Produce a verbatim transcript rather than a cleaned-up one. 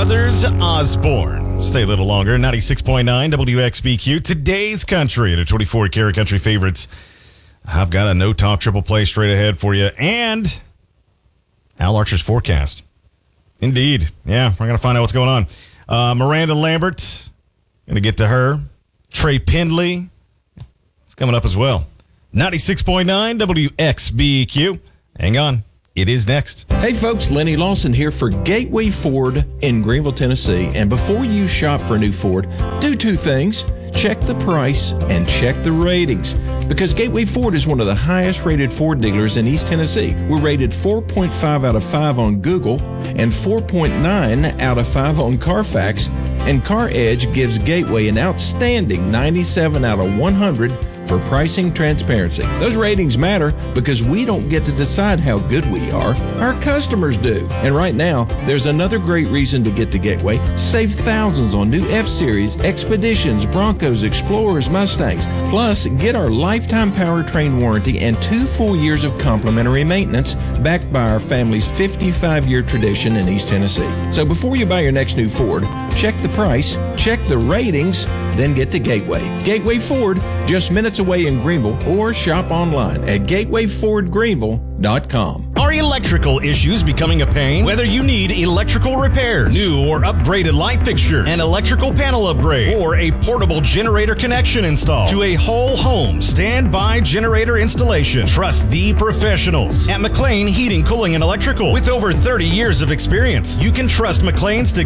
Brothers Osborne. Stay a little longer. ninety-six point nine W X B Q. Today's country to twenty-four karat country favorites. I've got a no-talk triple play straight ahead for you. And Al Archer's forecast. Indeed. Yeah, we're going to find out what's going on. Uh, Miranda Lambert. Going to get to her. Trey Pendley. It's coming up as well. ninety-six point nine W X B Q. Hang on. It is next. Hey folks, Lenny Lawson here for Gateway Ford in Greenville, Tennessee. And before you shop for a new Ford, do two things. Check the price and check the ratings. Because Gateway Ford is one of the highest rated Ford dealers in East Tennessee. We're rated four point five out of five on Google and four point nine out of five on Carfax. And CarEdge gives Gateway an outstanding ninety-seven out of one hundred for pricing transparency. Those ratings matter because we don't get to decide how good we are. Our customers do. And right now, there's another great reason to get to Gateway. Save thousands on new F-Series, Expeditions, Broncos, Explorers, Mustangs. Plus, get our lifetime powertrain warranty and two full years of complimentary maintenance backed by our family's fifty-five year tradition in East Tennessee. So before you buy your next new Ford, check the price, check the ratings, then get to Gateway. Gateway Ford, just minutes away in Greenville, or shop online at gateway ford greenville dot com. Are electrical issues becoming a pain? Whether you need electrical repairs, new or upgraded light fixtures, an electrical panel upgrade, or a portable generator connection install to a whole home standby generator installation, trust the professionals at McLean Heating, Cooling, and Electrical. With over thirty years of experience, you can trust McLean's to